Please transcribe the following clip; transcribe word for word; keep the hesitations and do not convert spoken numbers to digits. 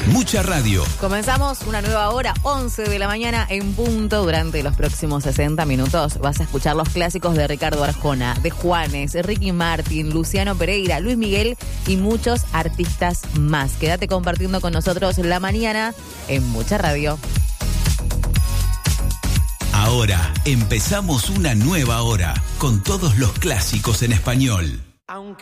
Mucha radio. Comenzamos una nueva hora, once de la mañana en punto. Durante los próximos sesenta minutos vas a escuchar los clásicos de Ricardo Arjona, de Juanes, Ricky Martin, Luciano Pereira, Luis Miguel y muchos artistas más. Quédate compartiendo con nosotros la mañana en Mucha Radio. Ahora empezamos una nueva hora con todos los clásicos en español. Aunque